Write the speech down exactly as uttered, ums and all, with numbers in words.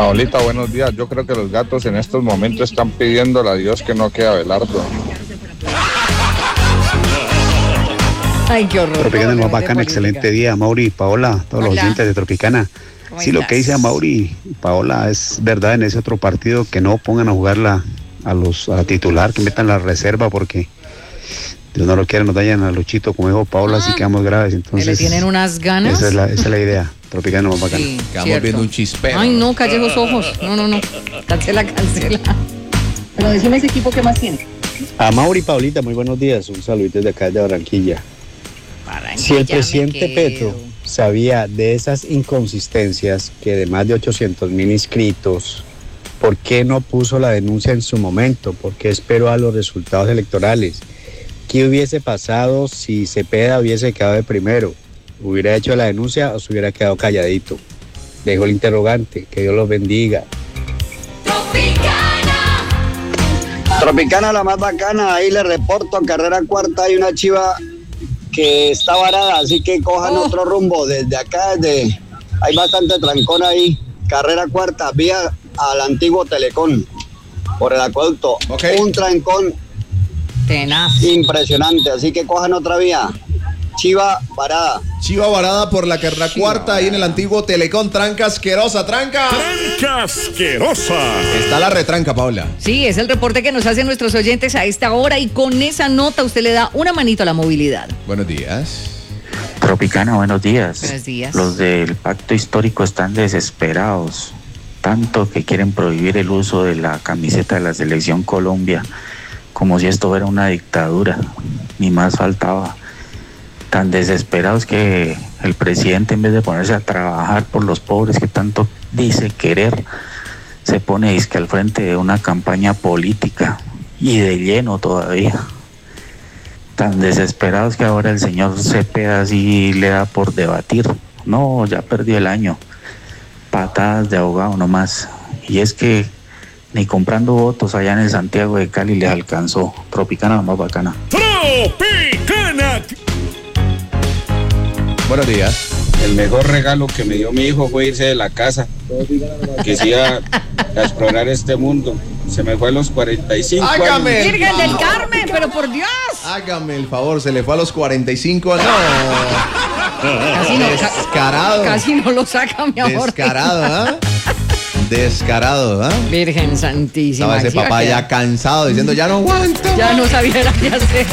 Paolita, buenos días. Yo creo que los gatos en estos momentos están pidiéndole a Dios que no quede Abelardo. Ay, qué horror. Tropicana, más bacana, excelente día, Mauri, Paola, todos Hola. los oyentes de Tropicana. Sí, lo que dice a Mauri y Paola es verdad en ese otro partido, que no pongan a jugar la, a los a titular, que metan la reserva, porque Dios no lo quiera, nos dañan a Luchito, como dijo Paola, así Ah, quedamos graves. que Entonces, le tienen unas ganas. esa es la, esa es la idea. Tropicana, más bacana. Sí, Quedamos cierto. viendo un chispero. Ay, no, calle los ojos. No, no, no. Cancela, cancela. Pero decime ese equipo que más tiene. A Mauri y Paulita, muy buenos días. Un saludito desde acá de Barranquilla. Si el presidente Petro sabía de esas inconsistencias, que de más de ochocientos mil inscritos, ¿por qué no puso la denuncia en su momento? ¿Por qué esperó a los resultados electorales? ¿Qué hubiese pasado si Cepeda hubiese quedado de primero? ¿Hubiera hecho la denuncia o se hubiera quedado calladito? Dejo el interrogante. Que Dios los bendiga. Tropicana, la más bacana, ahí le reporto, carrera cuarta hay una chiva que está varada, así que cojan Oh. otro rumbo, desde acá, desde, hay bastante trancón ahí, carrera cuarta, vía al antiguo Telecom, por el acueducto, Ok. un trancón Tenaz. impresionante, así que cojan otra vía, chiva varada. Chiva varada por la carrera cuarta ahí en el antiguo Telecom. Tranca asquerosa, tranca. ¡Tranca asquerosa! Está la retranca, Paola. Sí, es el reporte que nos hacen nuestros oyentes a esta hora y con esa nota usted le da una manito a la movilidad. Buenos días. Tropicana, buenos días. Buenos días. Los del pacto histórico están desesperados, tanto que quieren prohibir el uso de la camiseta de la selección Colombia, como si esto fuera una dictadura, ni más faltaba. Tan desesperados que el presidente, en vez de ponerse a trabajar por los pobres que tanto dice querer, se pone disque al frente de una campaña política, y de lleno todavía. Tan desesperados que ahora el señor Cepeda así le da por debatir. No, ya perdió el año. Patadas de ahogado nomás. Y es que ni comprando votos allá en el Santiago de Cali les alcanzó. Tropicana, la más bacana. ¡Tropicana! Buenos días. El mejor regalo que me dio mi hijo fue irse de la casa. Quisiera explorar este mundo. Se me fue a los cuarenta y cinco Hágame. años. Virgen del Carmen, pero por Dios. Hágame el favor, se le fue a los cuarenta y cinco. No. Casi no, ca- Descarado. casi no lo saca, mi amor. Descarado, ¿ah? Descarado, ¿ah? Virgen santísima. Estaba ese sí va a papá quedar. ya cansado diciendo, ya no aguanto. Ya no sabía qué hacer.